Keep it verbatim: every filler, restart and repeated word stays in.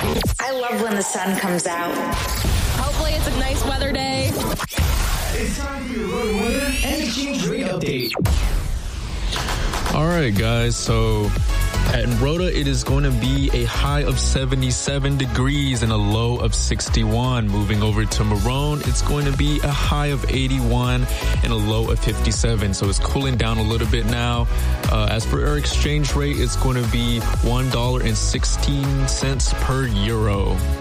I love when the sun comes out. Hopefully it's a nice weather day. It's time for your road weather and exchange rate update. All right, guys. So at Rota, it is going to be a high of seventy-seven degrees and a low of sixty-one. Moving over to Marone, it's going to be a high of eighty-one and a low of fifty-seven. So it's cooling down a little bit now. Uh, as for our exchange rate, it's going to be one dollar and sixteen cents per euro.